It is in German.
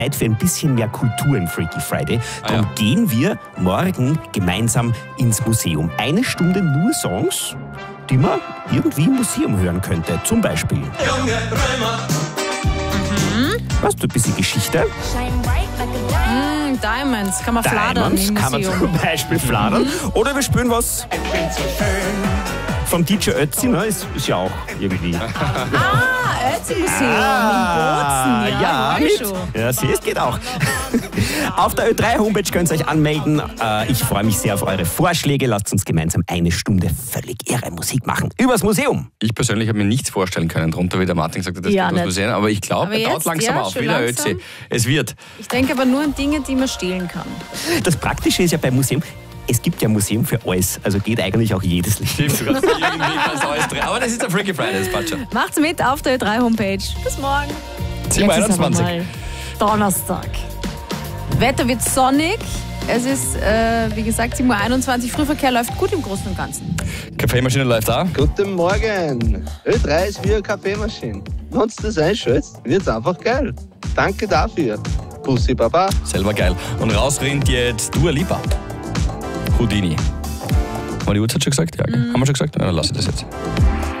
Zeit für ein bisschen mehr Kultur im Freaky Friday. Darum gehen wir morgen gemeinsam ins Museum. 1 Stunde nur Songs, die man irgendwie im Museum hören könnte. Zum Beispiel. Junge Römer. Weißt du, ein bisschen Geschichte? Diamonds, kann man fladern Diamonds im kann man Museum. zum Beispiel fladern. Oder wir spielen was vom DJ Ötzi, ne? Ist ja auch irgendwie. Ötzi-Museum in Bozen. Ja, mit. mit. Ja, siehst, geht auch. Auf der Ö3-Homepage könnt ihr euch anmelden. Ich freue mich sehr auf eure Vorschläge. Lasst uns gemeinsam 1 Stunde völlig irre Musik machen. Übers Museum. Ich persönlich habe mir nichts vorstellen können drunter, wie der Martin gesagt hat, das geht was Museum. Aber ich glaube, er dauert langsam auf. Wie der Ötzi. Es wird. Ich denke aber nur an Dinge, die man stehlen kann. Das Praktische ist ja beim Museum, es gibt ja ein Museum für alles. Also geht eigentlich auch jedes Lied. Stimmt, du kannst irgendwie ganz alles drin. Aber das ist der Freaky Friday, das passt schon. Macht's mit auf der Ö3-Homepage. Bis morgen. 7:21. Donnerstag. Wetter wird sonnig. Es ist, wie gesagt, 7:21 Uhr. Frühverkehr läuft gut im Großen und Ganzen. Kaffeemaschine läuft da. Guten Morgen. Ö3 ist wie eine Kaffeemaschine. Wenn du das einschaltest, wird's einfach geil. Danke dafür. Bussi Baba. Selber geil. Und rausrinnt jetzt Dua Lipa. Houdini. Haben wir die Uhrzeit schon gesagt? Ja, Haben wir schon gesagt? Ja, dann lass ich das jetzt.